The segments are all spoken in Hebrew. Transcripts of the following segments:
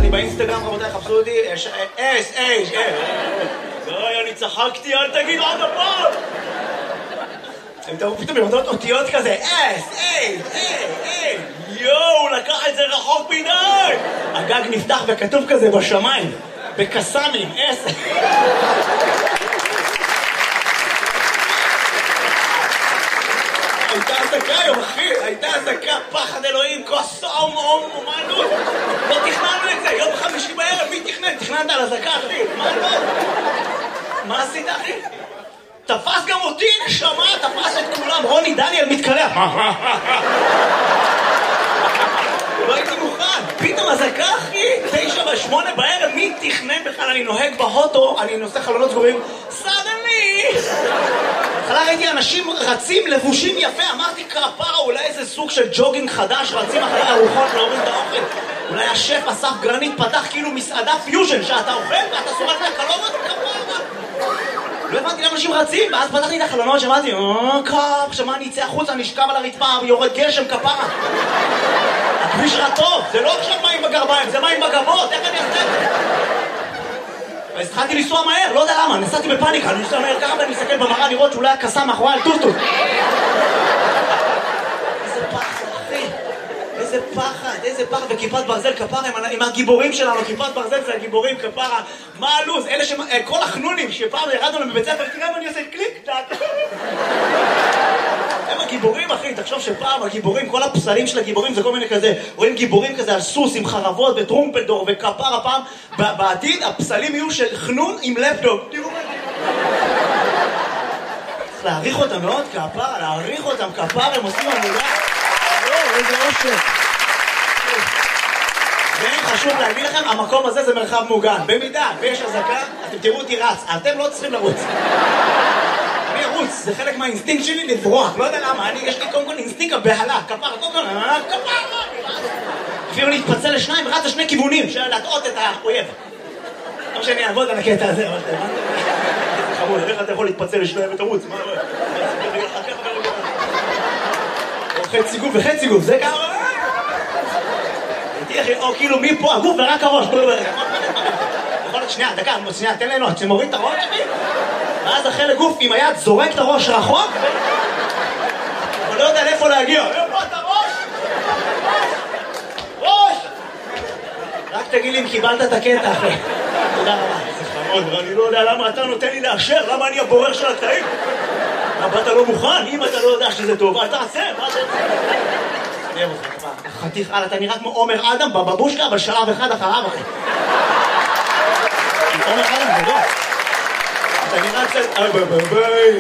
אני באינסטגרם, רבותיי, חפשו אותי, די, אני צחקתי, אל תגיד עוד הפעם! הם תראו פתאום במדעות אותיות כזה, יואו, הוא לקח את זה רחוק מדי! הגג נפתח וכתוב כזה בשמיים, בקסמים, הייתה עזקה היום, אחי, הייתה עזקה, פחד אלוהים, כוסום, אומנות. לא תכננו את זה, יום חמישי בערב, מי תכנן? תכננת על עזקה, אחי, מה לא? מה עשית, אחי? תפס גם אותי, נשמה, תפס את כולם, רוני דניאל מתקלח. לא הייתי מוכן, פתאום עזקה, אחי, 9 ו8 בערב, מי תכנן בכלל? אני נוהג בהוטו, אני נושא חלונות סגורים, סדני! בהתחלה ראיתי אנשים רצים לבושים יפה, אמרתי כפרה, אולי איזה סוג של ג'וגינג חדש, רצים אחרי ארוחות להוריד את האוכל. אולי השף אסף גרנית פתח כאילו מסעדה פיוז'ן, שאתה אוכל ואתה שורק מהחלומות כפרה. לא הבנתי למה אנשים רצים, ואז פתחתי את החלונות שאמרתי, קאפ, שמה אני אצא החוצה, נשכב על הרצפה, יורד גשם כפרה. הכביש רע טוב, זה לא עכשיו מים בגרביים, זה מים בגבות, איך אני אעשה את זה? אז התחלתי לנסוע מהר, לא יודע למה, נסעתי בפאניקה, אני נוסע מהר ככה ואני מסתכל במראה לראות שאולי הקסם מאחורי על טוטו. איזה פחד, אחי, איזה פחד, וכיפת ברזל כפרה עם הגיבורים שלנו, כיפת ברזל זה הגיבורים כפרה, מה הלו"ז, אלה כל החנונים שפעם ירדנו להם בבית ספר, תראה מה אני עושה קליק, טק. הם הגיבורים, אחי, תחשוב שפעם הגיבורים, כל הפסלים של הגיבורים זה כל מיני כזה, רואים גיבורים כזה על סוס עם חרבות וטרומפלדור וכפרה פעם, בעתיד הפסלים יהיו של חנון עם לפטופ. תראו מה צריך להעריך אותם מאוד כפרה, להעריך אותם כפרה, הם עושים עבודה. לא, איזה אושר. וחשוב להגיד לכם, המקום הזה זה מרחב מוגן. במידה ויש הזקה, אתם תראו אותי רץ, אתם לא צריכים לרוץ. אני ארוץ, זה חלק מהאינסטינקט שלי לברוח, לא יודע למה, יש לי קודם כל אינסטינקט הבהלה, כפרה, אפילו להתפצל לשניים ורץ לשני כיוונים, של להטעות את האויב. לא שאני אעבוד על הקטע הזה, אבל זה חמוד, איך אתה יכול להתפצל לשניים ותרוץ? מה רואה? חצי גוף וחצי גוף, זה ככה? או כאילו מפה הגוף ורק הראש. יכול להיות שנייה, דקה, תן לנו, שמוריד את הראש, אחי? ואז החלק גוף עם היד זורק את הראש רחוק, אבל לא יודע לאיפה להגיע. איפה את הראש? ראש! רק תגיד לי אם קיבלת את הקטע, אחי. תודה רבה. זה חמוד, אני לא יודע למה אתה נותן לי לאשר, למה אני הבורר של התאים? למה אתה לא מוכן? אם אתה לא יודע שזה טוב, אל תעשה, מה זה? תראה אותך, חתיך, אתה נראה כמו עומר אדם בבבושקה, אבל שלב אחד אחריו, אחי. עומר אדם זה לא. אתה נראה קצת... ביי.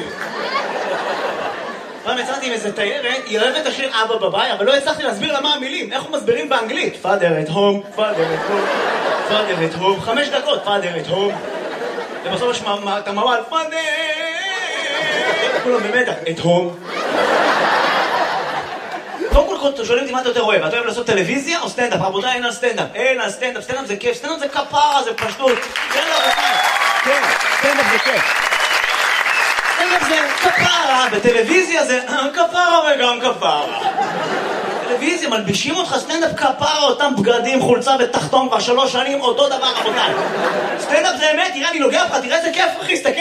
פעם יצאתי עם איזה תיירת, היא אוהבת את השיר אבא בביי, אבל לא הצלחתי להסביר לה מה המילים, איך הוא מסבירים באנגלית. Father at home, Father at home, Father at home, 5 דקות, Father at home. ובסוף יש את המעל, Father! כולם במדע, at home. קודם כל שואלים אותי מה אתה יותר אוהב, אתה אוהב לעשות טלוויזיה או סטנדאפ? רבותיי, אין על סטנדאפ, סטנדאפ זה כיף, סטנדאפ זה כפרה, זה פשטות. כן, סטנדאפ זה כיף. סטנדאפ זה כפרה, בטלוויזיה זה כפרה וגם כפרה. טלוויזיה, מלבישים אותך סטנדאפ כפרה, אותם בגדים, חולצה ותחתון כבר 3 שנים, אותו דבר, רבותיי. סטנדאפ זה אמת, תראה, אני נוגע לך, תראה איזה כיף, אחי, סתכל.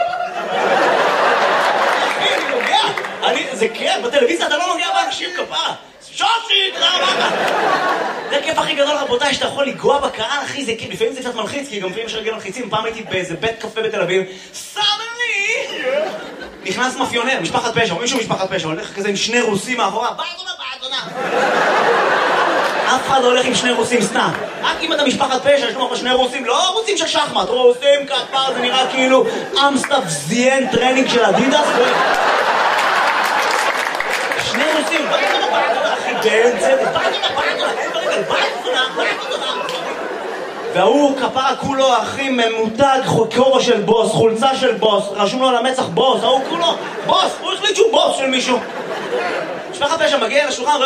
אחי, אני נוגע. זה כיף, בטלוויזיה אתה לא נוגע באנשים כפרה. שושי, תודה רבה. זה הכיף הכי גדול, רבותיי, שאתה יכול לגוע בקהל, אחי, זה כיף. לפעמים זה קצת מלחיץ, כי גם לפעמים יש רגל מלחיצים. פעם הייתי באיזה בית קפה בתל אביב, סדני! נכנס מאפיונר, משפחת פשע, או מישהו משפחת פשע, הולך כזה עם 2 רוסים מאחורה, בעזונה. אף אחד לא הולך עם 2 רוסים סתם. רק אם אתה משפחת פשע, יש לו 2 רוסים, לא רוסים של שחמט, רוסים כפר, זה נראה כאילו אמסטאפ זיין טרנינג של אדידס. 2 רוסים, בעזונה, אחי, באמצע, בעזונה. והוא כפרה כולו, אחי, ממותג, כובע של בוס, חולצה של בוס, רשום לו על המצח בוס, ההוא כולו, בוס, הוא החליט שהוא בוס של מישהו. משפחת פשע מגיע לשולחן,